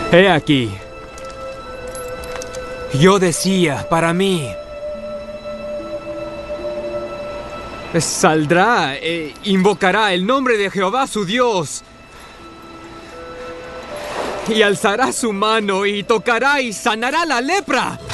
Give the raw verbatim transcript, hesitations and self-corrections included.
He aquí. Yo decía para mí, saldrá e invocará el nombre de Jehová su Dios, y alzará su mano y tocará y sanará la lepra.